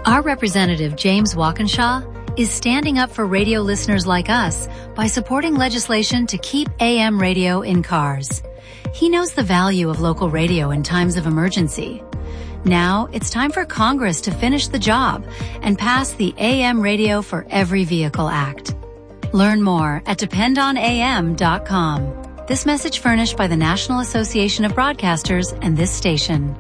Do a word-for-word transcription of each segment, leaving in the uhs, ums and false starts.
Our representative, James Walkinshaw, is standing up for radio listeners like us by supporting legislation to keep A M radio in cars. He knows the value of local radio in times of emergency. Now it's time for Congress to finish the job and pass the A M Radio for Every Vehicle Act. Learn more at depend on A M dot com. This message furnished by the National Association of Broadcasters and this station.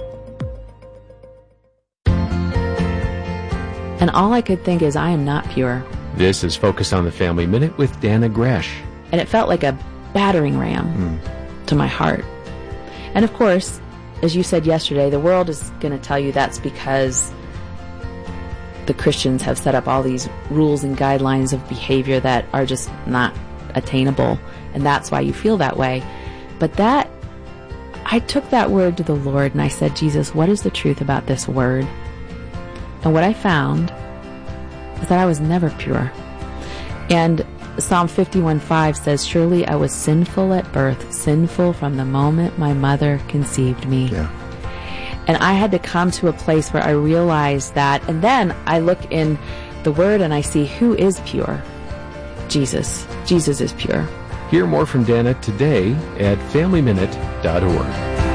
And all I could think is, I am not pure. This is Focus on the Family Minute with Dana Gresh. And it felt like a battering ram mm. to my heart. And of course, as you said yesterday, the world is going to tell you that's because the Christians have set up all these rules and guidelines of behavior that are just not attainable, and that's why you feel that way. But that, I took that word to the Lord and I said, Jesus, what is the truth about this word? And what I found was that I was never pure. And Psalm fifty-one five says, surely I was sinful at birth, sinful from the moment my mother conceived me. Yeah. And I had to come to a place where I realized that, and then I look in the Word and I see who is pure. Jesus. Jesus is pure. Hear more from Dana today at family minute dot org.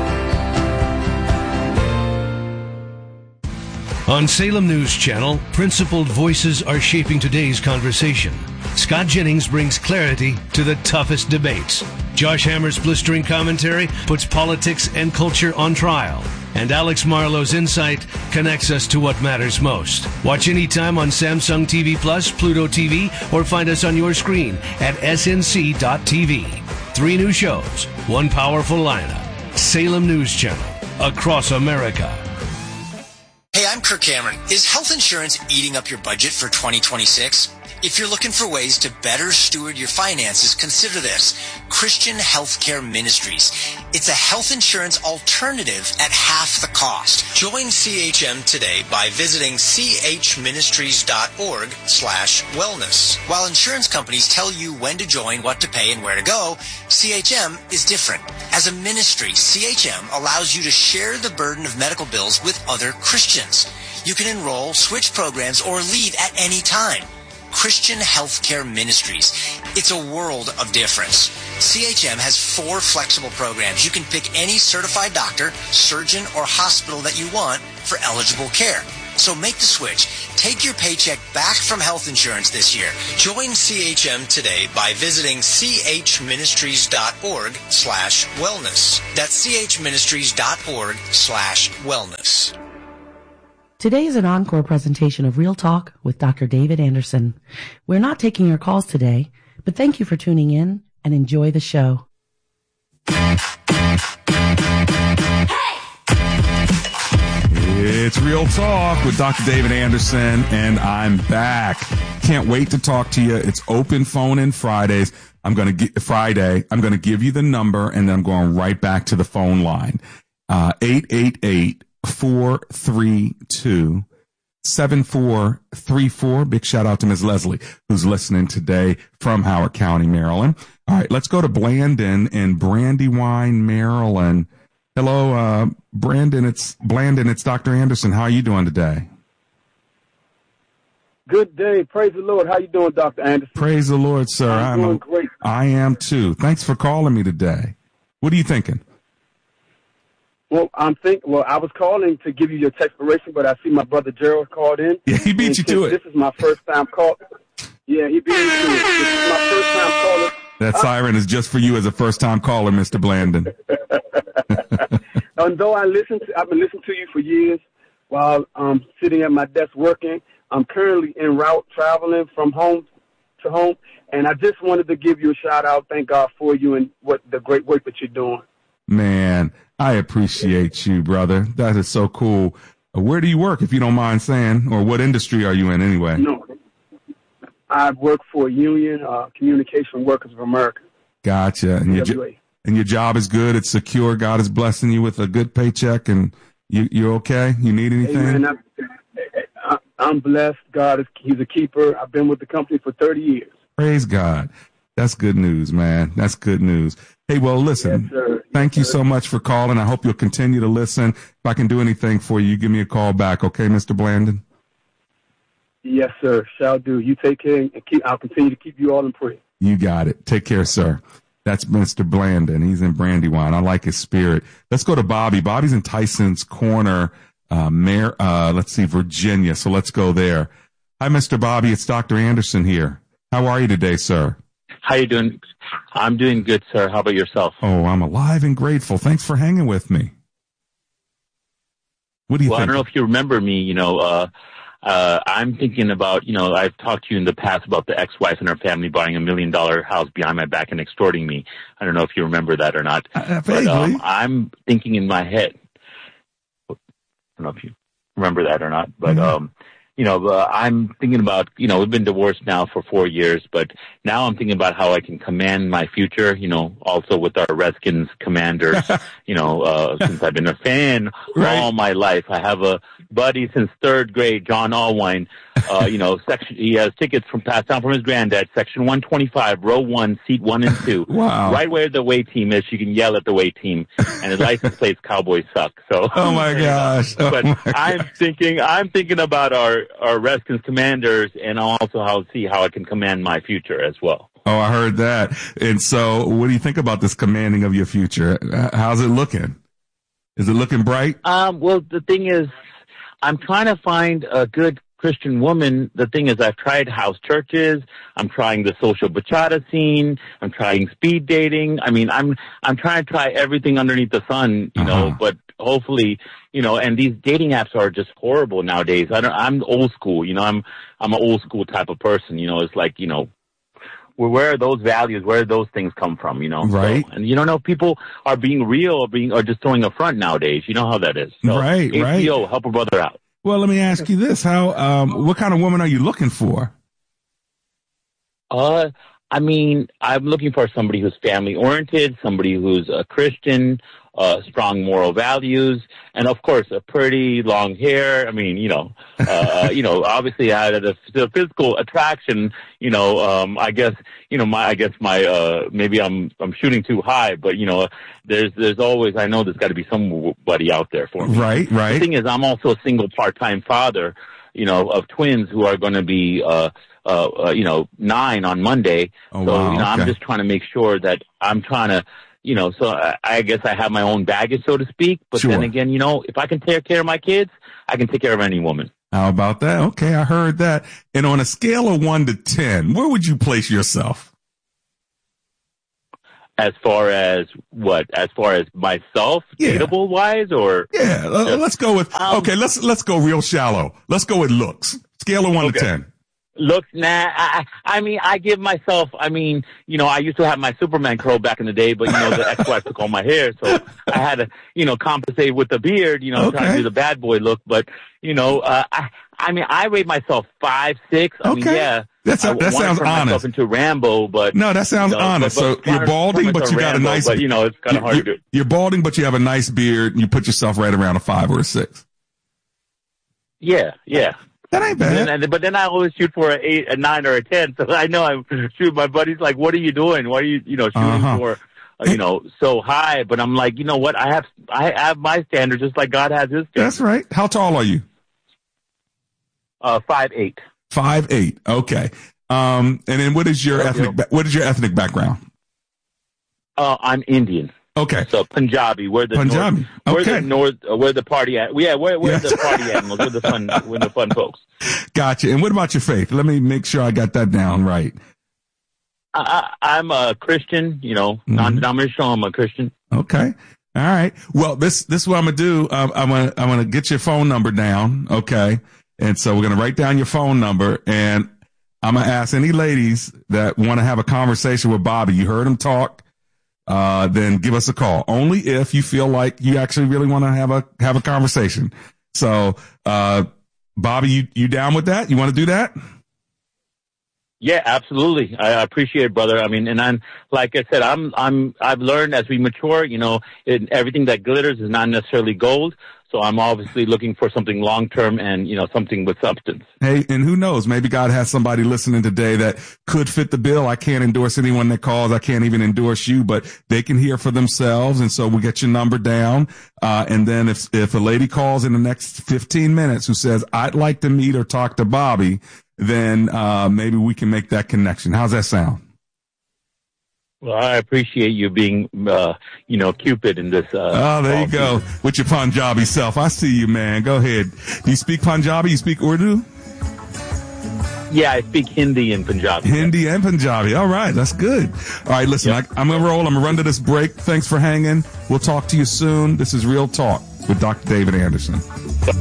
On Salem News Channel, principled voices are shaping today's conversation. Scott Jennings brings clarity to the toughest debates. Josh Hammer's blistering commentary puts politics and culture on trial. And Alex Marlowe's insight connects us to what matters most. Watch anytime on Samsung T V Plus, Pluto T V, or find us on your screen at S N C dot T V. Three new shows, one powerful lineup. Salem News Channel, across America. Hey, I'm Kirk Cameron. Is health insurance eating up your budget for twenty twenty-six? If you're looking for ways to better steward your finances, consider this. Christian Healthcare Ministries. It's a health insurance alternative at half the cost. Join C H M today by visiting chministries.org slash wellness. While insurance companies tell you when to join, what to pay, and where to go, C H M is different. As a ministry, C H M allows you to share the burden of medical bills with other Christians. You can enroll, switch programs, or leave at any time. Christian Healthcare Ministries. It's a world of difference. C H M has four flexible programs. You can pick any certified doctor, surgeon, or hospital that you want for eligible care. So make the switch. Take your paycheck back from health insurance this year. Join C H M today by visiting chministries.org slash wellness. That's chministries.org slash wellness. Today is an encore presentation of Real Talk with Doctor David Anderson. We're not taking your calls today, but thank you for tuning in and enjoy the show. It's Real Talk with Doctor David Anderson, and I'm back. Can't wait to talk to you. It's open phone in Fridays. I'm going to get Friday. I'm going to give you the number, and then I'm going right back to the phone line. Uh, eight eight eight, four three two, seven four three four. Big shout out to Miz Leslie, who's listening today from Howard County, Maryland. All right, let's go to Blandon in Brandywine, Maryland. Hello, uh, Brandon. It's Blandon. It's Doctor Anderson. How are you doing today? Good day. Praise the Lord. How you doing, Doctor Anderson? Praise the Lord, sir. I'm, I'm doing a, great. I am too. Thanks for calling me today. What are you thinking? Well, I'm thinking. Well, I was calling to give you your textpiration, but I see my brother Gerald called in. Yeah, he beat you to it. This is my first time call. Yeah, he beat me to it. This is my first time calling. That siren is just for you as a first-time caller, Mister Blandon. And though I listen, to, I've been listening to you for years while I'm sitting at my desk working. I'm currently en route traveling from home to home, and I just wanted to give you a shout-out. Thank God for you and what the great work that you're doing. Man, I appreciate you, brother. That is so cool. Where do you work, if you don't mind saying, or what industry are you in anyway? No. I work for Union uh, Communication Workers of America. Gotcha. And your, jo- and your job is good. It's secure. God is blessing you with a good paycheck, and you, you're okay? You need anything? Amen. I'm, I'm blessed. God is He's a keeper. I've been with the company for thirty years. Praise God. That's good news, man. That's good news. Hey, well, listen, yes, sir. Thank yes, you sir. so much for calling. I hope you'll continue to listen. If I can do anything for you, you give me a call back. Okay, Mister Blandon? Yes, sir. Shall do. You take care, and keep. I'll continue to keep you all in prayer. You got it. Take care, sir. That's Mister Blandon. He's in Brandywine. I like his spirit. Let's go to Bobby. Bobby's in Tyson's Corner, uh, Mayor, uh, let's see, Virginia. So let's go there. Hi, Mister Bobby. It's Doctor Anderson here. How are you today, sir? How you doing? I'm doing good, sir. How about yourself? Oh, I'm alive and grateful. Thanks for hanging with me. What do you well, think? I don't know if you remember me, you know, uh, uh, I'm thinking about, you know, I've talked to you in the past about the ex-wife and her family buying a million dollar house behind my back and extorting me. I don't know if you remember that or not. Uh, but um, I'm thinking in my head, I don't know if you remember that or not, but, mm-hmm. um, you know, uh, I'm thinking about, you know, we've been divorced now for four years, but now I'm thinking about how I can command my future, you know, also with our Redskins commanders, you know, uh, since I've been a fan right. all my life. I have a buddy since third grade, John Allwine, uh, you know, section, he has tickets from passed down from his granddad, section one twenty-five, row one, seat one and two. Wow. Right where the away team is, you can yell at the away team, and his license plates Cowboys suck. So, oh my gosh. Oh but my I'm gosh. thinking, I'm thinking about our, our Redskins commanders and also how see how I can command my future as well. Oh, I heard that. And so what do you think about this commanding of your future? How's it looking? Is it looking bright? Um, well, the thing is, I'm trying to find a good Christian woman. The thing is, I've tried house churches. I'm trying the social bachata scene. I'm trying speed dating. I mean, I'm, I'm trying to try everything underneath the sun, you uh-huh. know, but hopefully, you know, and these dating apps are just horrible nowadays. I don't, I'm old school, you know, I'm, I'm an old school type of person, you know, it's like, you know, where, where are those values? Where do those things come from, you know? Right. So, and you don't know if people are being real or being, or just throwing a front nowadays. You know how that is. So, right, A C O, right. help a brother out. Well, let me ask you this. How, um, what kind of woman are you looking for? Uh, I mean, I'm looking for somebody who's family oriented, somebody who's a Christian, uh, strong moral values, and of course, a pretty long hair. I mean, you know, uh, you know, obviously, I had a, the physical attraction. You know, um, I guess, you know, my, I guess my, uh, maybe I'm, I'm shooting too high, but you know, there's, there's always, I know there's got to be somebody out there for me. Right, right. The thing is, I'm also a single part-time father, you know, of twins who are going to be, uh, uh, uh, you know, nine on Monday. Oh, so, wow, you know, okay. I'm just trying to make sure that I'm trying to, you know, so I, I guess I have my own baggage, so to speak. But Sure. then again, you know, if I can take care of my kids, I can take care of any woman. How about that? Okay, I heard that. And on a scale of one to ten, where would you place yourself? As far as what? As far as myself, Yeah. dateable wise, or Yeah, uh, let's go with, Um, okay, let's, let's go real shallow. Let's go with looks. Scale of one Okay. to ten. looks? Nah, I, I mean, I give myself. I mean, you know, I used to have my Superman curl back in the day, but you know, the ex-wife took all my hair, so I had to, you know, compensate with the beard. You know, trying Okay. to do the bad boy look. But you know, uh, I, I mean, I rate myself five, six. I mean, Okay. yeah. That's a- I that wanna sounds turn myself honest. into Rambo, but No, that sounds you know, honest. but- So but you're trying to balding, turn but into you got a Rambo, nice, But you know, it's kind of hard to you're, do. you're balding, but you have a nice beard, and you put yourself right around a five or a six. Yeah, yeah. That ain't But bad. then, but then I always shoot for an eight, a nine, or a ten. So I know I'm shoot. My buddy's like, "What are you doing? Why are you, you know, shooting Uh-huh. for, uh, you know, so high?" But I'm like, you know what? I have, I have my standards, just like God has His standards. That's right. How tall are you? Uh, five eight. Five eight. Okay. Um, and then what is your Yep, ethnic? yep. Ba- what is your ethnic background? Uh, I'm Indian. Okay. So Punjabi. We're the Punjabi. North, we're Okay. the North. Uh, we're the party. At, yeah, we're we're Yes. the party animals. We're the fun. We're the fun folks. Gotcha. And what about your faith? Let me make sure I got that down right. I, I, I'm a Christian. You know, Mm-hmm. non-denominational. I'm a Christian. Okay. All right. Well, this this is what I'm gonna do. Um, I'm gonna I'm gonna get your phone number down. Okay. And so we're gonna write down your phone number, and I'm gonna ask any ladies that want to have a conversation with Bobby. You heard him talk. Uh, then give us a call. Only if you feel like you actually really want to have a have a conversation. So, uh, Bobby, you you down with that? You want to do that? Yeah, absolutely. I appreciate it, brother. I mean, and I'm, like I said, I'm, I'm, I've learned as we mature, you know, it, everything that glitters is not necessarily gold. So I'm obviously looking for something long-term and, you know, something with substance. Hey, and who knows? Maybe God has somebody listening today that could fit the bill. I can't endorse anyone that calls. I can't even endorse you, but they can hear for themselves. And so we'll get your number down. Uh, and then if, if a lady calls in the next fifteen minutes who says, I'd like to meet or talk to Bobby, then, uh, maybe we can make that connection. How's that sound? Well, I appreciate you being, uh, you know, Cupid in this. Uh, oh, there you go. Season. With your Punjabi self. I see you, man. Go ahead. Do you speak Punjabi? You speak Urdu? Yeah, I speak Hindi and Punjabi. Hindi and Punjabi. All right. That's good. All right. Listen, yep. I, I'm going to roll. I'm going to run to this break. Thanks for hanging. We'll talk to you soon. This is Real Talk with Doctor David Anderson.